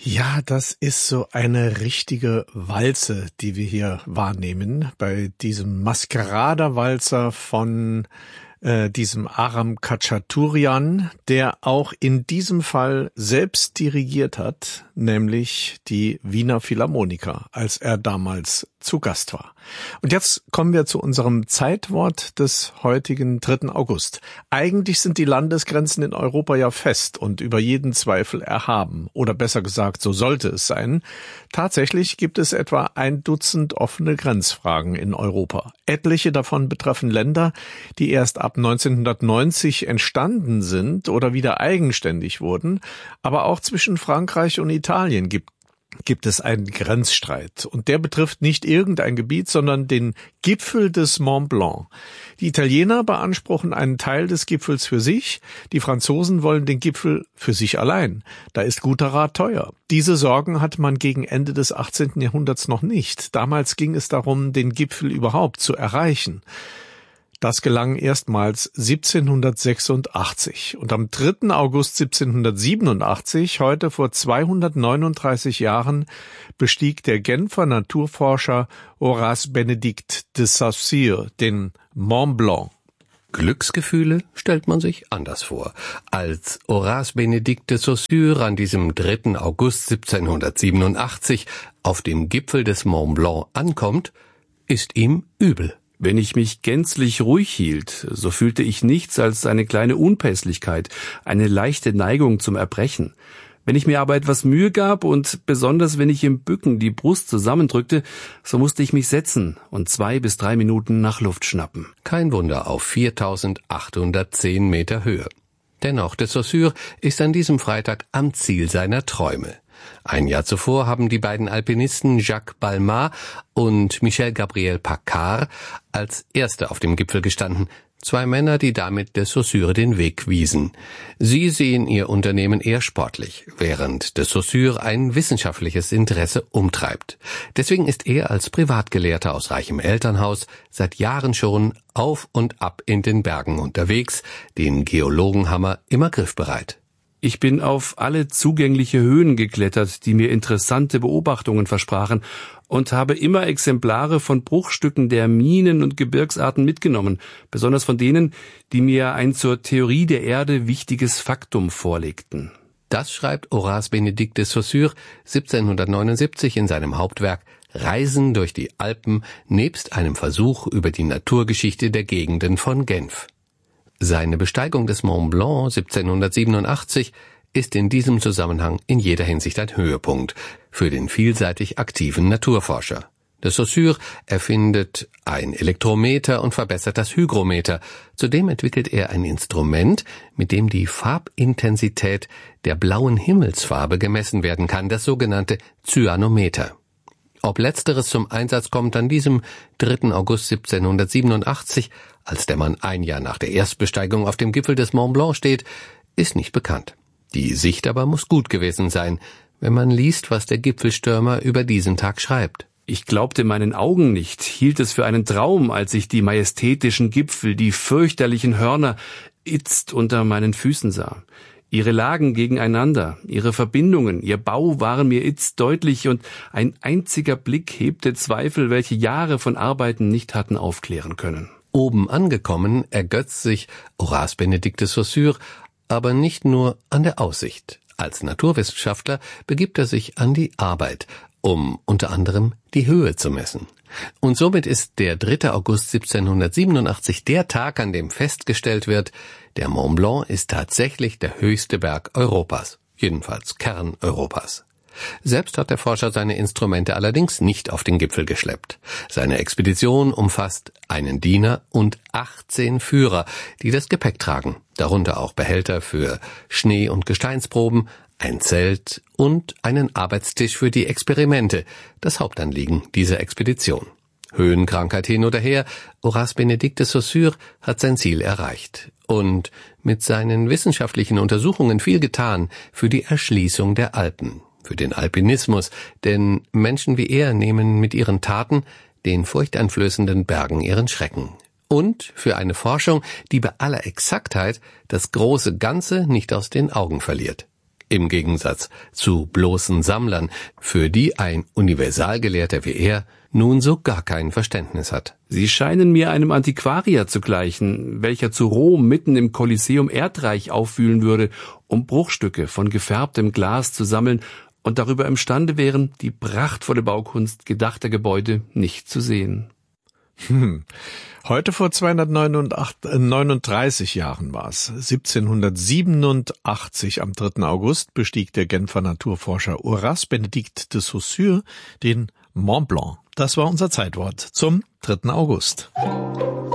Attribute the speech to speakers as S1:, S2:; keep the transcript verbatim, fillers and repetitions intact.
S1: Ja, das ist so eine richtige Walze, die wir hier wahrnehmen bei diesem Maskeraderwalzer von äh, diesem Aram Khachaturian, der auch in diesem Fall selbst dirigiert hat, nämlich die Wiener Philharmoniker, als er damals zu Gast war. Und jetzt kommen wir zu unserem Zeitwort des heutigen dritten August. Eigentlich sind die Landesgrenzen in Europa ja fest und über jeden Zweifel erhaben. Oder besser gesagt, so sollte es sein. Tatsächlich gibt es etwa ein Dutzend offene Grenzfragen in Europa. Etliche davon betreffen Länder, die erst ab neunzehnhundertneunzig entstanden sind oder wieder eigenständig wurden. Aber auch zwischen Frankreich und Italien gibt gibt es einen Grenzstreit. Und der betrifft nicht irgendein Gebiet, sondern den Gipfel des Mont Blanc. Die Italiener beanspruchen einen Teil des Gipfels für sich, die Franzosen wollen den Gipfel für sich allein. Da ist guter Rat teuer. Diese Sorgen hatte man gegen Ende des achtzehnten Jahrhunderts noch nicht. Damals ging es darum, den Gipfel überhaupt zu erreichen. Das gelang erstmals siebzehnhundertsechsundachtzig. Und am dritten August siebzehnhundertsiebenundachtzig, heute vor zweihundertneununddreißig Jahren, bestieg der Genfer Naturforscher Horace Benedict de Saussure den Mont Blanc.
S2: Glücksgefühle stellt man sich anders vor. Als Horace Benedict de Saussure an diesem dritten August siebzehnhundertsiebenundachtzig auf dem Gipfel des Mont Blanc ankommt, ist ihm übel.
S3: Wenn ich mich gänzlich ruhig hielt, so fühlte ich nichts als eine kleine Unpässlichkeit, eine leichte Neigung zum Erbrechen. Wenn ich mir aber etwas Mühe gab und besonders wenn ich im Bücken die Brust zusammendrückte, so musste ich mich setzen und zwei bis drei Minuten nach Luft schnappen.
S2: Kein Wunder auf viertausendachthundertzehn Meter Höhe. Dennoch, de Saussure ist an diesem Freitag am Ziel seiner Träume. Ein Jahr zuvor haben die beiden Alpinisten Jacques Balmat und Michel Gabriel Paccard als Erste auf dem Gipfel gestanden. Zwei Männer, die damit de Saussure den Weg wiesen. Sie sehen ihr Unternehmen eher sportlich, während de Saussure ein wissenschaftliches Interesse umtreibt. Deswegen ist er als Privatgelehrter aus reichem Elternhaus seit Jahren schon auf und ab in den Bergen unterwegs, den Geologenhammer immer griffbereit.
S3: Ich bin auf alle zugängliche Höhen geklettert, die mir interessante Beobachtungen versprachen, und habe immer Exemplare von Bruchstücken der Minen- und Gebirgsarten mitgenommen, besonders von denen, die mir ein zur Theorie der Erde wichtiges Faktum vorlegten.
S2: Das schreibt Horace Benedict de Saussure siebzehnhundertneunundsiebzig in seinem Hauptwerk Reisen durch die Alpen nebst einem Versuch über die Naturgeschichte der Gegenden von Genf. Seine Besteigung des Mont Blanc siebzehnhundertsiebenundachtzig ist in diesem Zusammenhang in jeder Hinsicht ein Höhepunkt für den vielseitig aktiven Naturforscher. De Saussure erfindet ein Elektrometer und verbessert das Hygrometer. Zudem entwickelt er ein Instrument, mit dem die Farbintensität der blauen Himmelsfarbe gemessen werden kann, das sogenannte Cyanometer. Ob letzteres zum Einsatz kommt an diesem dritten August siebzehnhundertsiebenundachtzig, als der Mann ein Jahr nach der Erstbesteigung auf dem Gipfel des Mont Blanc steht, ist nicht bekannt. Die Sicht aber muss gut gewesen sein, wenn man liest, was der Gipfelstürmer über diesen Tag schreibt.
S3: Ich glaubte meinen Augen nicht, hielt es für einen Traum, als ich die majestätischen Gipfel, die fürchterlichen Hörner, itzt unter meinen Füßen sah. Ihre Lagen gegeneinander, ihre Verbindungen, ihr Bau waren mir itzt deutlich, und ein einziger Blick hebte Zweifel, welche Jahre von Arbeiten nicht hatten aufklären können.
S2: Oben angekommen ergötzt sich Horace Benedict de Saussure aber nicht nur an der Aussicht. Als Naturwissenschaftler begibt er sich an die Arbeit, um unter anderem die Höhe zu messen. Und somit ist der dritte August siebzehnhundertsiebenundachtzig der Tag, an dem festgestellt wird, der Mont Blanc ist tatsächlich der höchste Berg Europas, jedenfalls Kerneuropas. Selbst hat der Forscher seine Instrumente allerdings nicht auf den Gipfel geschleppt. Seine Expedition umfasst einen Diener und achtzehn Führer, die das Gepäck tragen, darunter auch Behälter für Schnee- und Gesteinsproben, ein Zelt und einen Arbeitstisch für die Experimente, das Hauptanliegen dieser Expedition. Höhenkrankheit hin oder her, Horace Benedict de Saussure hat sein Ziel erreicht und mit seinen wissenschaftlichen Untersuchungen viel getan für die Erschließung der Alpen, für den Alpinismus, denn Menschen wie er nehmen mit ihren Taten den furchteinflößenden Bergen ihren Schrecken. Und für eine Forschung, die bei aller Exaktheit das große Ganze nicht aus den Augen verliert. Im Gegensatz zu bloßen Sammlern, für die ein Universalgelehrter wie er nun so gar kein Verständnis hat.
S3: Sie scheinen mir einem Antiquarier zu gleichen, welcher zu Rom mitten im Kolosseum Erdreich aufwühlen würde, um Bruchstücke von gefärbtem Glas zu sammeln und darüber imstande wären, die prachtvolle Baukunst gedachter Gebäude nicht zu sehen.
S1: Hm. Heute vor zweihundertneununddreißig Jahren war es. siebzehnhundertsiebenundachtzig am dritten August bestieg der Genfer Naturforscher Horace Benedict de Saussure den Mont Blanc. Das war unser Zeitwort zum dritten August.